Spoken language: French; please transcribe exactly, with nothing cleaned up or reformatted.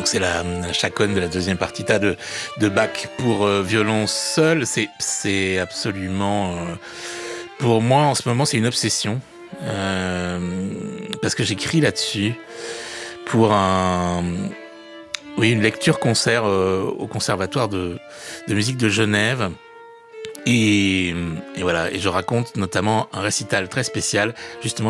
donc c'est la, la chaconne de la deuxième partita de, de Bach pour euh, violon seul. C'est, c'est absolument, euh, pour moi en ce moment, c'est une obsession euh, parce que j'écris là-dessus pour un, oui, une lecture concert euh, au conservatoire de, de musique de Genève. Et, et voilà, et je raconte notamment un récital très spécial, justement